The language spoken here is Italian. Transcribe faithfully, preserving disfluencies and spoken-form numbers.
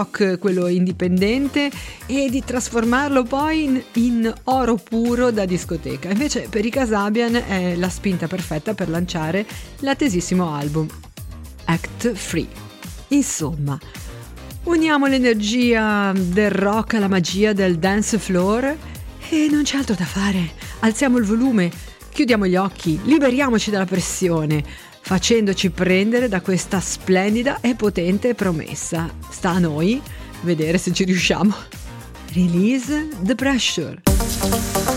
rock, quello indipendente, e di trasformarlo poi in, in oro puro da discoteca. Invece per i Kasabian è la spinta perfetta per lanciare l'attesissimo album Act Free. Insomma, uniamo l'energia del rock alla magia del dance floor e non c'è altro da fare. Alziamo il volume, chiudiamo gli occhi, liberiamoci dalla pressione, facendoci prendere da questa splendida e potente promessa. Sta a noi vedere se ci riusciamo. Release the pressure.